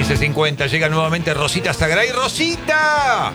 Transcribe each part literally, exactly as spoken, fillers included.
quince cincuenta llega nuevamente Rosita Zagaray. ¡Rosita!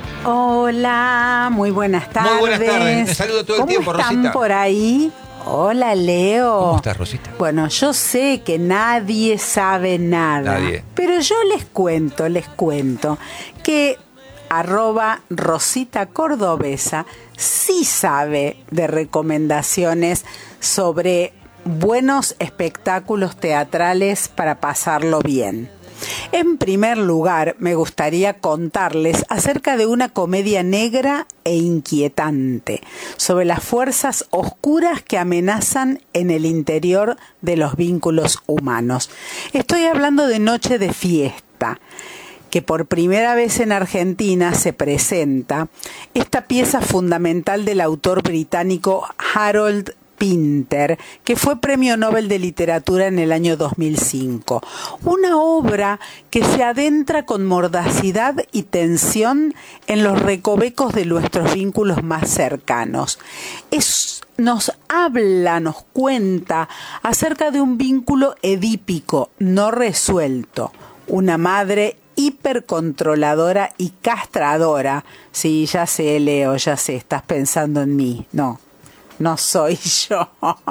Hola, muy buenas tardes. Muy buenas tardes. Me saludo todo el tiempo, Rosita. ¿Cómo están por ahí? Hola, Leo. ¿Cómo estás, Rosita? Bueno, yo sé que nadie sabe nada. Nadie. Pero yo les cuento, les cuento que arroba Rosita Cordobesa sí sabe de recomendaciones sobre buenos espectáculos teatrales para pasarlo bien. En primer lugar, me gustaría contarles acerca de una comedia negra e inquietante sobre las fuerzas oscuras que amenazan en el interior de los vínculos humanos. Estoy hablando de Noche de Fiesta, que por primera vez en Argentina se presenta esta pieza fundamental del autor británico Harold Pinter, que fue Premio Nobel de Literatura en el año dos mil cinco. Una obra que se adentra con mordacidad y tensión en los recovecos de nuestros vínculos más cercanos. Es, nos habla, nos cuenta acerca de un vínculo edípico no resuelto. Una madre hipercontroladora y castradora. Sí, ya sé, Leo, ya sé, estás pensando en mí. No. No soy yo.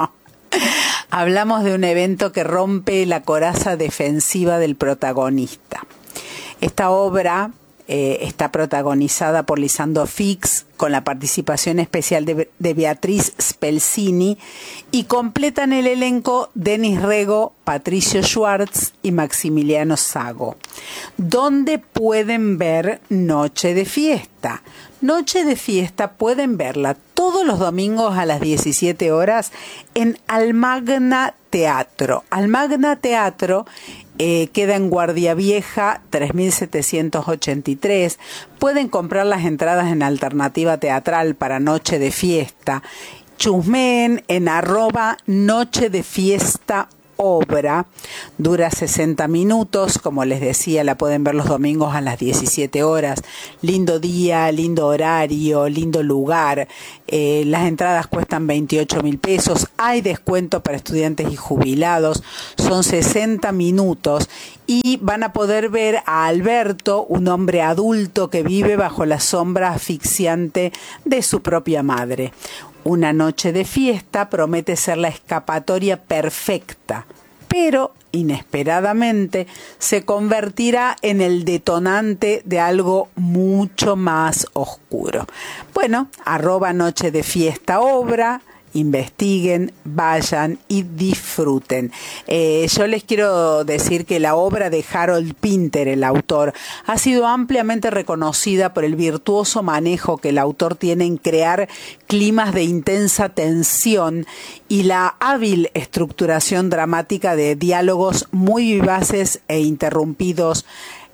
Hablamos de un evento que rompe la coraza defensiva del protagonista. Esta obra eh, está protagonizada por Lisandro Fix, con la participación especial de, de Beatriz Spelzini, y completan el elenco Denis Rego, Patricio Schwartz y Maximiliano Sago. ¿Dónde pueden ver Noche de Fiesta? Noche de Fiesta pueden verla todos los domingos a las diecisiete horas en Almagna Teatro. Almagna Teatro eh, queda en Guardia Vieja tres mil setecientos ochenta y tres. Pueden comprar las entradas en Alternativa Teatral para Noche de Fiesta. Chusmeen en arroba Noche de Fiesta Obra. Dura sesenta minutos, como les decía, la pueden ver los domingos a las diecisiete horas. Lindo día, lindo horario, lindo lugar. Eh, las entradas cuestan veintiocho mil pesos. Hay descuento para estudiantes y jubilados. Son sesenta minutos y van a poder ver a Alberto, un hombre adulto que vive bajo la sombra asfixiante de su propia madre. Una noche de fiesta promete ser la escapatoria perfecta, pero inesperadamente se convertirá en el detonante de algo mucho más oscuro. Bueno, arroba Noche de Fiesta Obra. Investiguen, vayan y disfruten. Eh, yo les quiero decir que la obra de Harold Pinter, el autor, ha sido ampliamente reconocida por el virtuoso manejo que el autor tiene en crear climas de intensa tensión y la hábil estructuración dramática de diálogos muy vivaces e interrumpidos,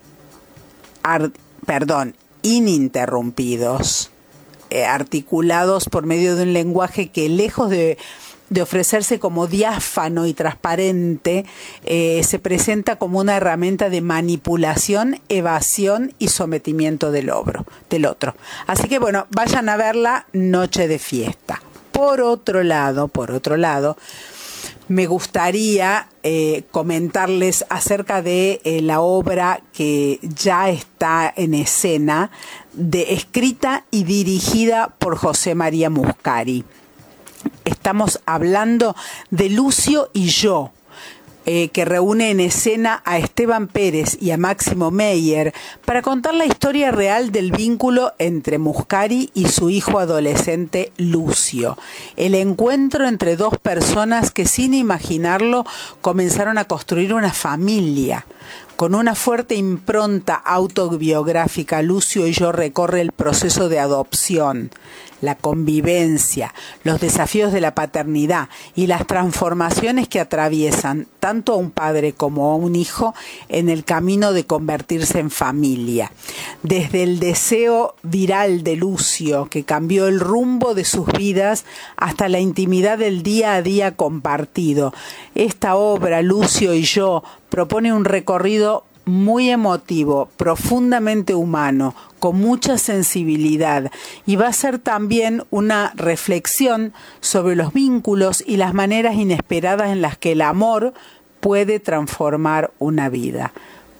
ar, perdón, ininterrumpidos. Articulados por medio de un lenguaje que, lejos de, de ofrecerse como diáfano y transparente, eh, se presenta como una herramienta de manipulación, evasión y sometimiento del otro, del otro. Así que bueno, vayan a verla, Noche de Fiesta. Por otro lado, por otro lado, me gustaría eh, comentarles acerca de eh, la obra que ya está en escena, de, escrita y dirigida por José María Muscari. Estamos hablando de Lucio y yo, eh, que reúne en escena a Esteban Pérez y a Máximo Meyer para contar la historia real del vínculo entre Muscari y su hijo adolescente Lucio. El encuentro entre dos personas que, sin imaginarlo, comenzaron a construir una familia. Con una fuerte impronta autobiográfica, Lucio y yo recorre el proceso de adopción, la convivencia, los desafíos de la paternidad y las transformaciones que atraviesan tanto a un padre como a un hijo en el camino de convertirse en familia. Desde el deseo viral de Lucio, que cambió el rumbo de sus vidas, hasta la intimidad del día a día compartido. Esta obra, Lucio y yo, propone un recorrido muy emotivo, profundamente humano, con mucha sensibilidad, y va a ser también una reflexión sobre los vínculos y las maneras inesperadas en las que el amor puede transformar una vida.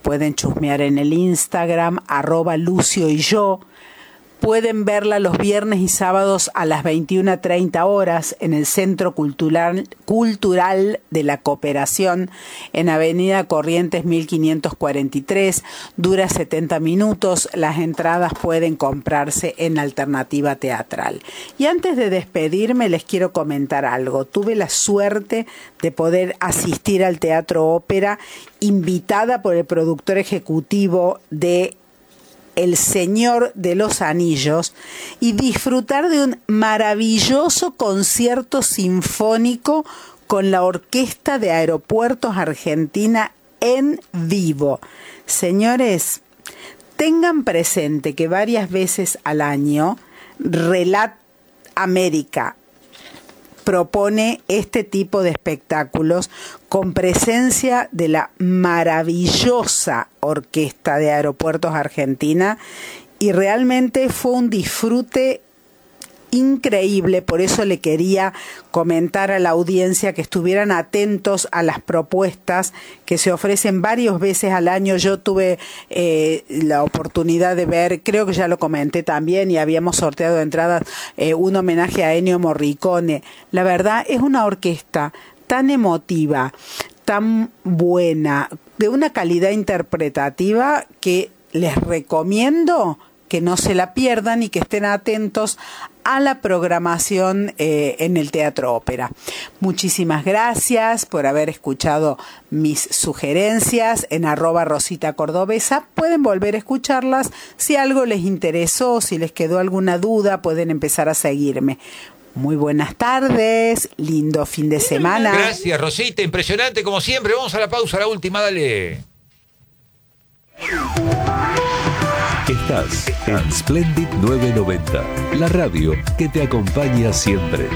pueden chusmear en el Instagram, arroba Lucio y yo. Pueden verla los viernes y sábados a las veintiuna treinta horas en el Centro Cultural, Cultural de la Cooperación en Avenida Corrientes mil quinientos cuarenta y tres. Dura setenta minutos. Las entradas pueden comprarse en Alternativa Teatral. Y antes de despedirme les quiero comentar algo. Tuve la suerte de poder asistir al Teatro Ópera, invitada por el productor ejecutivo de El Señor de los Anillos, y disfrutar de un maravilloso concierto sinfónico con la Orquesta de Aeropuertos Argentina en vivo. Señores, tengan presente que varias veces al año Relat América propone este tipo de espectáculos con presencia de la maravillosa Orquesta de Aeropuertos Argentina, y realmente fue un disfrute increíble. Por eso le quería comentar a la audiencia que estuvieran atentos a las propuestas que se ofrecen varias veces al año. Yo tuve eh, la oportunidad de ver, creo que ya lo comenté también, y habíamos sorteado entradas, eh, un homenaje a Ennio Morricone. La verdad es una orquesta tan emotiva, tan buena, de una calidad interpretativa, que les recomiendo que no se la pierdan y que estén atentos a la programación eh, en el Teatro Ópera. Muchísimas gracias por haber escuchado mis sugerencias en arroba Rosita Cordobesa. Pueden volver a escucharlas. Si algo les interesó, si les quedó alguna duda, pueden empezar a seguirme. Muy buenas tardes, lindo fin de semana. Gracias, Rosita, impresionante como siempre. Vamos a la pausa, la última, dale. Estás en Splendid novecientos noventa, la radio que te acompaña siempre.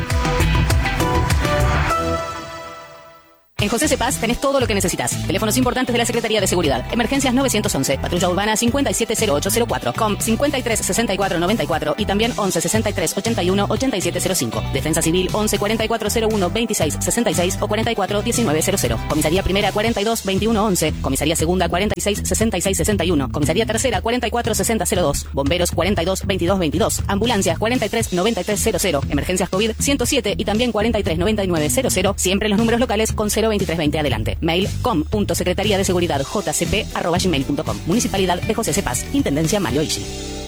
En José Cepaz tenés todo lo que necesitas. Teléfonos importantes de la Secretaría de Seguridad. Emergencias nueve once. Patrulla Urbana cincuenta y siete cero ocho cero cuatro. Com cincuenta y tres sesenta y cuatro noventa y cuatro. Y también once sesenta y tres ochenta y uno ochenta y siete cero cinco. Defensa Civil once cuarenta y cuatro cero uno veintiséis sesenta y seis o cuarenta y cuatro diecinueve cero cero. Comisaría Primera cuarenta y dos veintiuno once. Comisaría Segunda cuarenta y seis sesenta y seis sesenta y uno. Comisaría Tercera cuarenta y cuatro sesenta cero dos. Bomberos cuarenta y dos veintidós veintidós. Ambulancias cuarenta y tres noventa y tres cero cero. Emergencias COVID ciento siete y también cuarenta y tres noventa y nueve cero cero. Siempre los números locales con cero veintitrés veinte adelante. Mail com punto secretaría de seguridad jcp arroba gmail punto com. Municipalidad de José Cepaz. Intendencia Mario Ishi.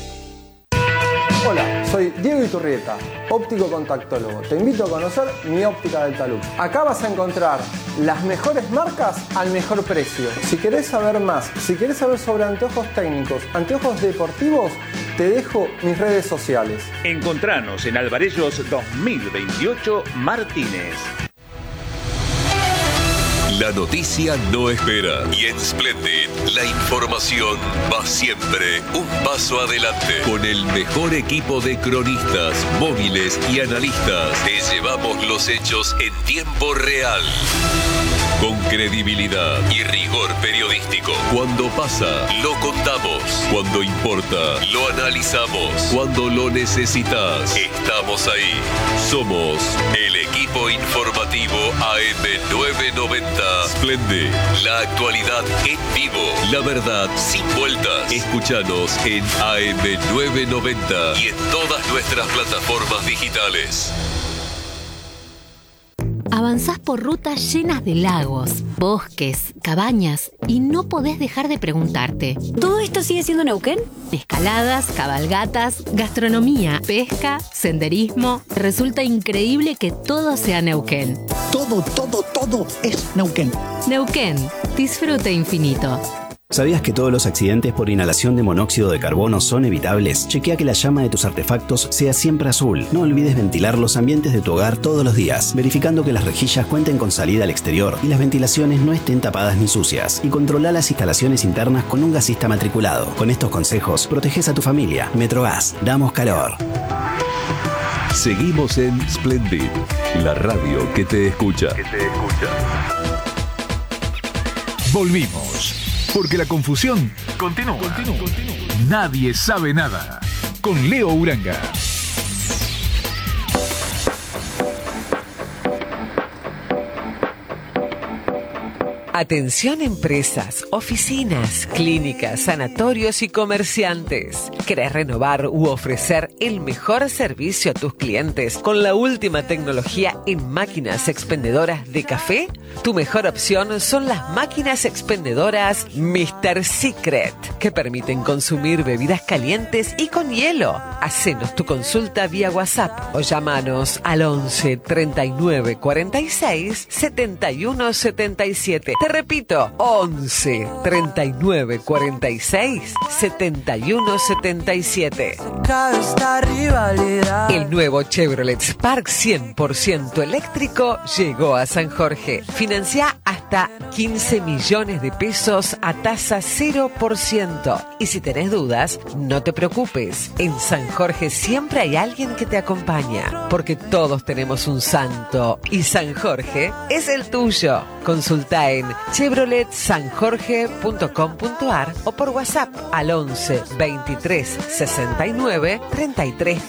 Hola, soy Diego Iturrieta, óptico contactólogo. Te invito a conocer mi óptica del talud. Acá vas a encontrar las mejores marcas al mejor precio. Si querés saber más, si querés saber sobre anteojos técnicos, anteojos deportivos, te dejo mis redes sociales. Encontranos en Alvarellos dos mil veintiocho Martínez. La noticia no espera y en Splendid la información va siempre un paso adelante. Con el mejor equipo de cronistas, móviles y analistas, te llevamos los hechos en tiempo real. Con credibilidad y rigor periodístico. Cuando pasa, lo contamos. Cuando importa, lo analizamos. Cuando lo necesitas, estamos ahí. Somos el equipo informativo A M novecientos noventa. Splendid, la actualidad en vivo. La verdad sin vueltas. Escúchanos en A M novecientos noventa y en todas nuestras plataformas digitales. Avanzás por rutas llenas de lagos, bosques, cabañas y no podés dejar de preguntarte: ¿todo esto sigue siendo Neuquén? Escaladas, cabalgatas, gastronomía, pesca, senderismo. Resulta increíble que todo sea Neuquén. Todo, todo, todo es Neuquén. Neuquén, disfrute infinito. ¿Sabías que todos los accidentes por inhalación de monóxido de carbono son evitables? Chequea que la llama de tus artefactos sea siempre azul. No olvides ventilar los ambientes de tu hogar todos los días, verificando que las rejillas cuenten con salida al exterior y las ventilaciones no estén tapadas ni sucias. Y controla las instalaciones internas con un gasista matriculado. Con estos consejos, proteges a tu familia. Metrogas, damos calor. Seguimos en Splendid, la radio que te escucha. Que te escucha. Volvimos. Porque la confusión continúa. continúa. continúa. Nadie sabe nada. Con Leo Uranga. Atención empresas, oficinas, clínicas, sanatorios y comerciantes. ¿Querés renovar u ofrecer el mejor servicio a tus clientes con la última tecnología en máquinas expendedoras de café? Tu mejor opción son las máquinas expendedoras míster Secret, que permiten consumir bebidas calientes y con hielo. Hacenos tu consulta vía WhatsApp o llámanos al once treinta y nueve cuarenta y seis setenta y uno setenta y siete. Te repito, once treinta y nueve cuarenta y seis setenta y uno setenta y siete. El nuevo Chevrolet Spark cien por ciento eléctrico llegó a San Jorge. Financia hasta quince millones de pesos a tasa cero por ciento. Y si tenés dudas, no te preocupes. En San Jorge siempre hay alguien que te acompaña, porque todos tenemos un santo y San Jorge es el tuyo. Consulta en chevrolet san jorge punto com punto a r o por WhatsApp al once veintitrés sesenta y nueve treinta y tres